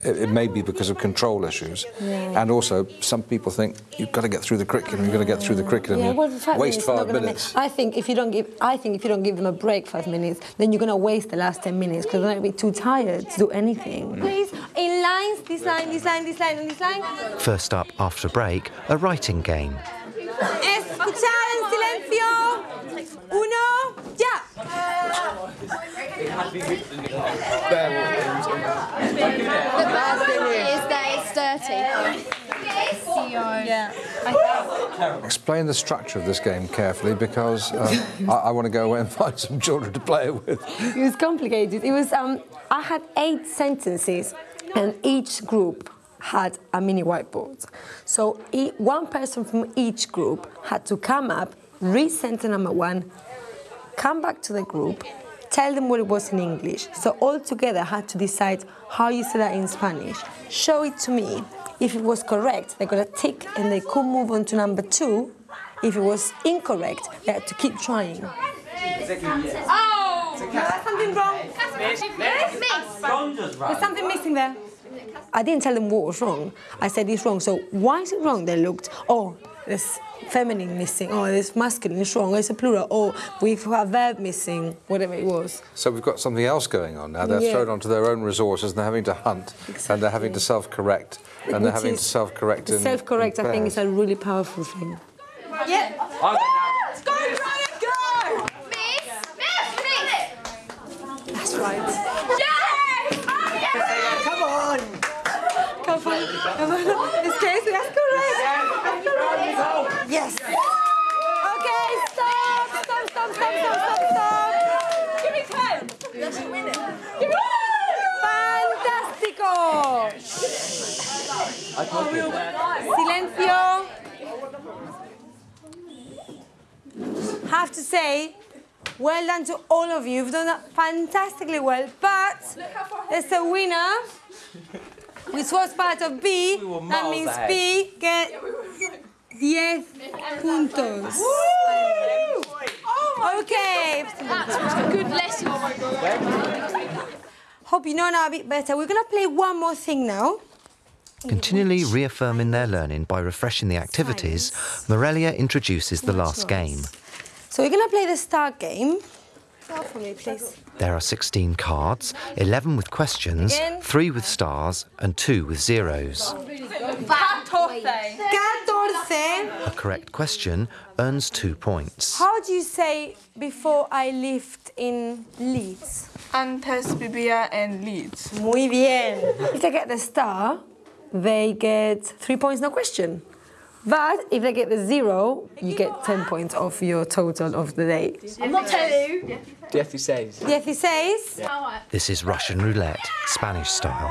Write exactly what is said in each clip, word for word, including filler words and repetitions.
It, it may be because of control issues, yeah. and also some people think you've got to get through the curriculum. You've got to get through the curriculum. Yeah, well, five waste minutes five not minutes. Make, I think if you don't give, I think if you don't give them a break five minutes, then you're going to waste the last ten minutes because they're going to be too tired to do anything. Please, in lines, this line, this line, this line, and this line. First up after break, a writing game. Escuchar en silencio. Uno, ya. The bad thing is that it's dirty. Yeah. Explain the structure of this game carefully, because uh, I, I want to go away and find some children to play it with. It was complicated. It was. Um, I had eight sentences, and each group had a mini whiteboard. So e one person from each group had to come up, read sentence number one, come back to the group, tell them what it was in English. So all together had to decide how you say that in Spanish. Show it to me. If it was correct, they got a tick and they could move on to number two. If it was incorrect, they had to keep trying. Oh! There's something wrong. There's something missing there. I didn't tell them what was wrong. I said it's wrong. So why is it wrong? They looked, oh, there's feminine missing. Oh, there's masculine, it's wrong. It's a plural. Oh, we've got a verb missing, whatever it was. So we've got something else going on now. They're Yeah. thrown onto their own resources and they're having to hunt, Exactly. and they're having to self-correct, and Which they're having is- to self-correct in Self-correct, in I think, is pairs. a really powerful thing. Yeah. Let's go, Ryan, go! Miss! Miss! Miss! That's right. Yes! Come on! Come on, come on. It's Casey, that's correct. Yes. Okay, stop, stop, stop, stop, stop, stop, stop. Give me ten! Let's win it. Fantástico. Silencio. Have to say, well done to all of you. You've done that fantastically well, but there's a winner, which was part of B. That means B get ten puntos. Okay. Good lesson. Hope you know now a bit better. We're going to play one more thing now. Continually reaffirming their learning by refreshing the activities, Morelia introduces the last game. So we're going to play the start game. Start for me, please. There are sixteen cards, eleven with questions, Again. three with stars and two with zeros. Catorce. A correct question earns two points. How do you say before I lift in Leeds? Antes vivía en Leeds. Muy bien. If they get the star, they get three points, no question. But if they get the zero, you get ten points off your total of the day. I'm not telling you. dieciséis. dieciséis. This is Russian roulette, Spanish style.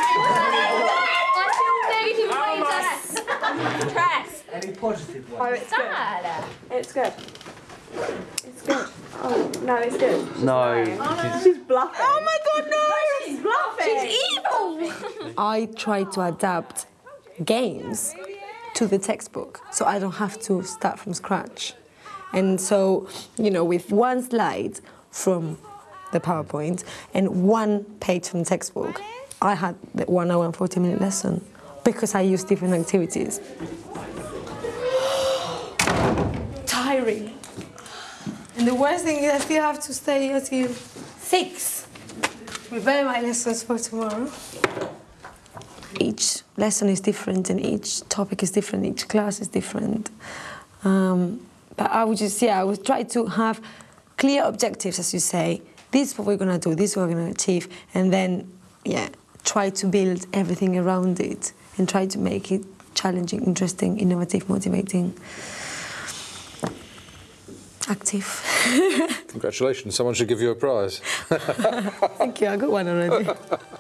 I feel negative points. Press. Any positive Oh, ones? it's good. Sad. It's good. It's good. Oh, no, it's good. She's No. lying. She's bluffing. Oh my god, no! She's bluffing! She's evil. I try to adapt games to the textbook, so I don't have to start from scratch. And so, you know, with one slide from the PowerPoint and one page from the textbook, I had the one hour and forty minute lesson because I used different activities. Tiring. And the worst thing is I still have to stay until six. Prepare my lessons for tomorrow. Each lesson is different and each topic is different, each class is different. Um, but I would just, yeah, I would try to have clear objectives, as you say. This is what we're going to do, this is what we're going to achieve, and then, yeah, try to build everything around it and try to make it challenging, interesting, innovative, motivating, active. Congratulations, someone should give you a prize. Thank you, I got one already.